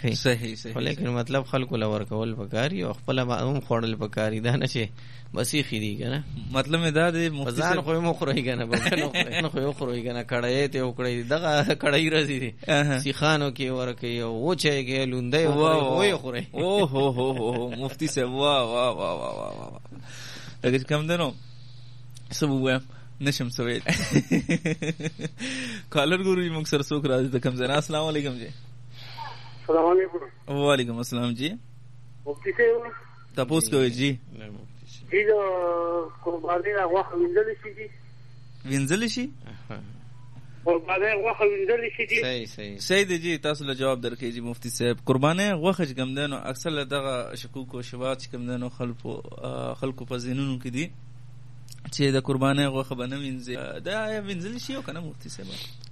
کوي. صحیح صحیح. لیکن مطلب خلکو له ورکول پکاري او خپل هم خوړل پکاري، دا نه چې بسې خېدي کنه. مطلب مې دا دی مفتی ځان خو مو خوري کنه، بل خو یو خوري کنه، کړای ته وکړي دغه کړای راځي سیخانو کې ورکي او چای کې لوندې او خوري. او هو مفتی صاحب واه واه واه واه واه. اگر کوم دنو سبو نشم سویل. کالر ګورو موږ سره څوک راځي د کوم ځای؟ السلام علیکم جی. السلام علیکم. وعلیکم السلام جی. مفتی صاحب تاسو کوی جی؟ جی دا قربانی غوښه وینځل شي جی؟ وینځل شي؟ قربانی غوښه وینځل شي جی؟ صحیح صحیح دی جی. تاسو له جواب درکې جی مفتی صاحب. قربانی غوښه چې کوم دنو اکثر دغه شکوک او شبهات چې کوم دنو خلکو په ذهنونو کې دي چې د قربانی غوښه به نه وینځي، دا وینځل شي او کنه مفتی صاحب؟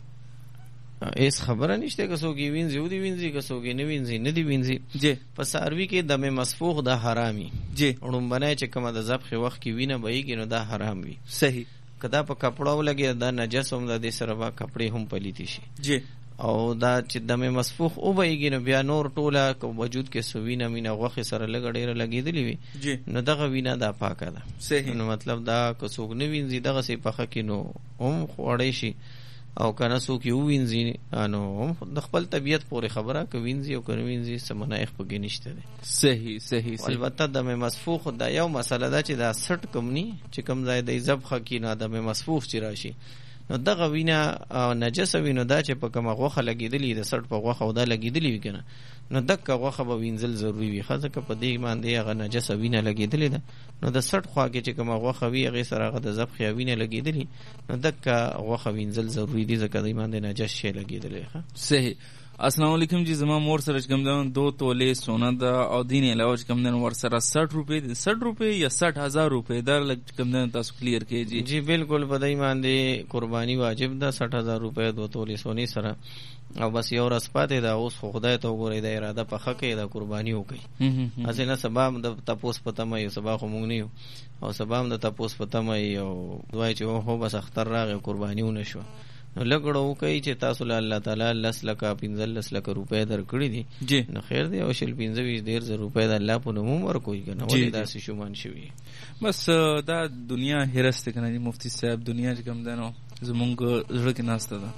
ایس خبره نشته که څوک یې وینځي او دی وینځي، که څوک یې نه وینځي نه دی وینځي جی. په څاروي کې دم مسفوخ دا حرامي جی. وړومبنی چې کومه د ذبح وخت کې وینه بهیږي نو دا حرام وي. صحیح. که دا په کپړه ولګي دا نجس هم د دې سره به کپړې هم پلیتی شي. جی. او دا چې دم مسفوخ او بهیږي نو بیا نور ټوله که وجود کې سو وینه مینه غوښې سره لږ ډېره لګېدلې وي جی. نو دغه وینه دا پاکه ده. صحیح. نو مطلب دا که څوک نه وینځي دغسې پخه کې نو هم خوړی شي، او کنه څوک یې ووینځي نو د خپل طبیعت پورې خبره که وینځي او که نه وینځي څه منایخ پکې نشته دی. صحیح صحیح. البته دم مسفوخ دا یو مسله ده چې دا سټ کم ني چې کم ځای دی ذبح کې نه دم مسفوخ چې راشي نو دغه وینه نجس وینو دا چې په کومه غوښه لګېدلې د سټ په غوښه او دا لګېدلې وي کنه نو دغه غوښه به وینځل ضروری وي، ځکه په دې باندې هغه نجس وینه لګېدلې ده نو د سټ خوا کې چې کومه غوښه وي هغې سره هغه د ذبح وینه لګېدلې نو دغه غوښه وینځل ضروری دي ځکه دې باندې نجس شی لګېدلی. صحیح. السلام علیکم جی. زما مور سره کوم دن 2 تولې سونا دا او دین علاوه کوم دن ور سره 60 روپے یا 60,000 روپے در لګ کوم دن تاسو کلیر کړئ جی. جی بالکل په دې باندې قربانی واجب ده 60,000 روپے 2 تولې سونی سره او بس یو ورځ پاتې دا اوس خدای ته وګورئ د اراده په حق کې دا قربانی وکړي. اصل نه سبا د تاسو پته مې سبا خو مونږ نه یو او سبا د تاسو پته مې او دوی چې هو بس اختر راغی قربانیونه شو نو لګړو کوي چې تاسو له الله تعالی 10 لک 15 لک روپے درکړي دي جی. نو خیر دی او شل 15 روپے د الله په نوم ورکوي کنه ولې داسې شومان شوی. بس دا دنیا هرست کنه مفتی صاحب. دنیا چې کوم دنو زمونږ زړه کې ناشته ده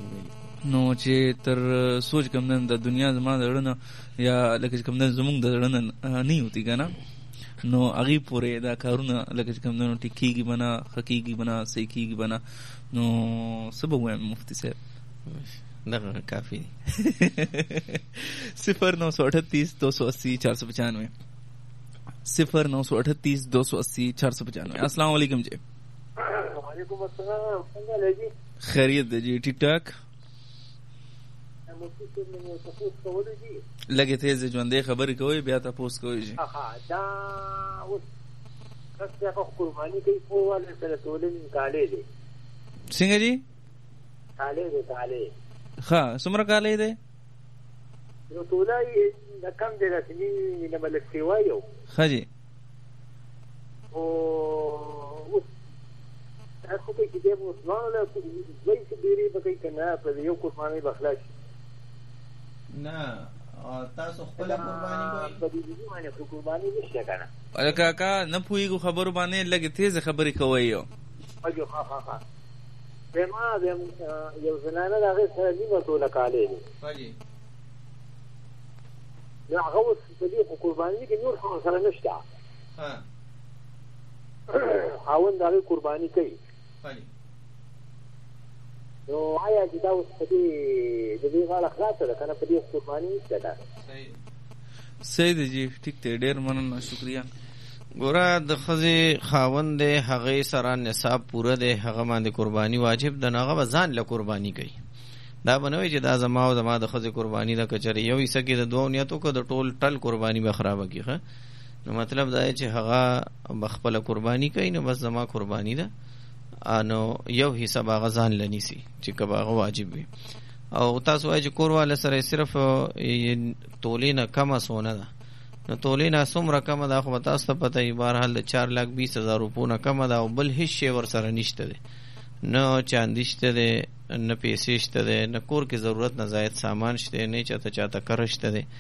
نو چې تر سوچ کوم دن د دنیا زما دړنه یا لکه کوم دن زمونږ دړنه نه ہوتی کنه نو اغي پوره دا کارونه لکه کوم دنو ټیکيږي بنا حقيقي بنا صحیح کیږي بنا نو سبب ہے مفتی صاحب. دغه کافی 0938 280 495 0938 280 495. السلام علیکم جی. وعلیکم السلام. څنګه لګي؟ خیریت دی جی. ٹھیک ٹھاک. مفتی صاحب نو تاسو کولای جی لګې تیز ژوندې خبرې کوي بیا تاسو کوي جی. دا اوس تاسو قربانی کوي په والا سره ټولې کالې دي څنګه جی؟ کالې ها څومره کالې دی؟ نو ټولای د کم دی رسمي نه ملک سیوایو ها جی. او اوس تاسو کې چې د مسلمان له دوی چې ډیری بګی کنه په یو قربانی بخلاص نه تاسو خپل قربانی کوي په دې باندې قربانی نشته کنه. اره کاکا نه پویګو خبرو باندې لګې تیز خبرې کوي یو اجو ها دما یو زنانه د هغه سره نیمه ټوله کالې دي حاجی نو هغه اوس په دې قرباني کې نور څه سره نشته ها خاوند هغه قرباني کوي حاجی نو آیا چې دا اوس په دې د دې غاړه خلاصه ده کنه په دې قرباني نشته ده. صحیح دی جی. ټیک ته ډیر مننه شکریا. ګوره د ښځې خاوند دی هغې سره نصاب پوره دی هغه باندې قرباني واجب ده نو هغه به ځان له قرباني کوي. دا به نه وایي چې دا زما او زما د ښځې قرباني ده که چېرې یو حصه کې د دوو نیت وکړه د ټول ټل قرباني به خرابه کړي ښه نو مطلب دا دی چې هغه به خپله قرباني کوي نو بس زما قرباني ده نو یو حصه به هغه ځان له نیسي چې که به هغه واجب وي. او تاسو وایئ چې کور والا سره صرف تولې نه کمه سونه ده نو تولې نه څومره کمه ده خو به تاسو ته پته وي بهرحال د 4,20,000 روپو نه کمه ده او بل هېڅ شی ورسره نشته دی نه چاندي شته دی نه پیسې شته دی نه کور کې ضرورت نه زاید سامان شته نه چاته کره شته دی